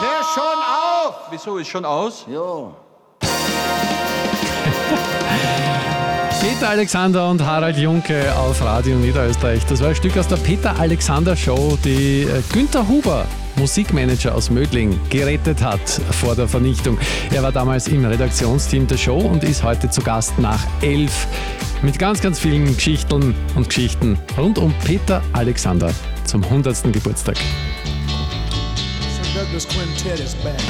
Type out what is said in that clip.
hör schon auf! Wieso, ist schon aus? Ja. Peter Alexander und Harald Junke auf Radio Niederösterreich. Das war ein Stück aus der Peter Alexander Show, die Günther Huber, Musikmanager aus Mödling, gerettet hat vor der Vernichtung. Er war damals im Redaktionsteam der Show und ist heute zu Gast nach 11 mit ganz, ganz vielen Geschichten und Geschichten rund um Peter Alexander zum 100. Geburtstag. Douglas Quintet is back.